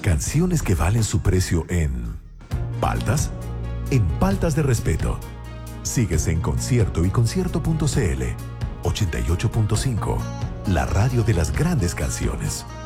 Canciones que valen su precio en paltas. En Paltas de Respeto. Síguese en concierto y concierto.cl. 88.5. La radio de las grandes canciones.